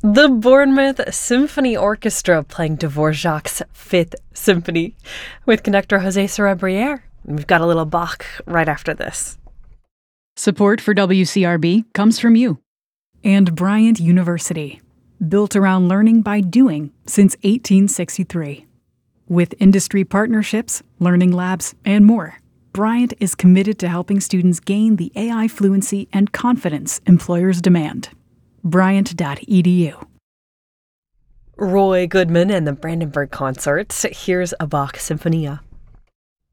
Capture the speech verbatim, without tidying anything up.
The Bournemouth Symphony Orchestra playing Dvorak's Fifth Symphony with conductor Jose Cerebriere. And we've got a little Bach right after this. Support for W C R B comes from you. And Bryant University, built around learning by doing since eighteen sixty-three. With industry partnerships, learning labs, and more, Bryant is committed to helping students gain the A I fluency and confidence employers demand. Bryant dot e d u. Roy Goodman and the Brandenburg Concerts. Here's a Bach Sinfonia.